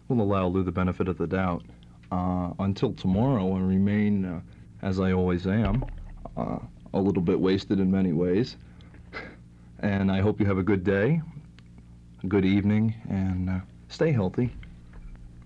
We'll allow Lou the benefit of the doubt. Until tomorrow, and remain, as I always am, a little bit wasted in many ways. And I hope you have a good day, a good evening, and stay healthy.